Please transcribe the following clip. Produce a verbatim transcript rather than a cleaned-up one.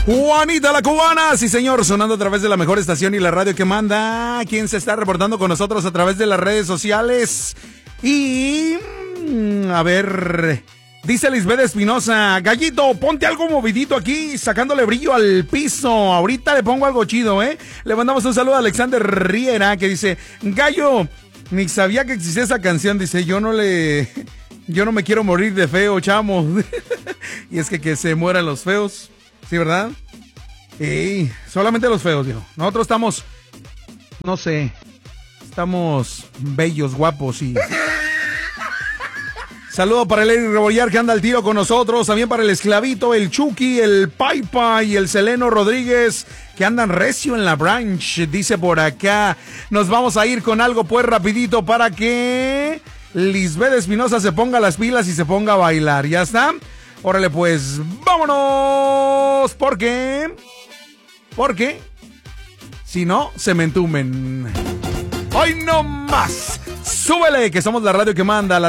Juanita la Cubana, sí señor, sonando a través de la mejor estación y la radio que manda. ¿Quién se está reportando con nosotros a través de las redes sociales? Y... a ver... dice Lisbeth Espinosa, Gallito, ponte algo movidito aquí, sacándole brillo al piso. Ahorita le pongo algo chido, ¿eh? Le mandamos un saludo a Alexander Riera, que dice, Gallo, ni sabía que existía esa canción. Dice, yo no le... yo no me quiero morir de feo, chamo. Y es que que se mueran los feos. Sí, ¿verdad? Ey, solamente los feos, dijo. Nosotros estamos, no sé, estamos bellos, guapos y... Saludo para el Eric Rebollar que anda al tiro con nosotros. También para el Esclavito, el Chucky, el Paipa y el Seleno Rodríguez que andan recio en la branch. Dice por acá. Nos vamos a ir con algo pues rapidito para que Lisbeth Espinosa se ponga las pilas y se ponga a bailar. ¿Ya está? Órale pues, vámonos. ¿Por qué? Porque si no, se me entumen. ¡Hoy no más! ¡Súbele! Que somos la radio que manda. La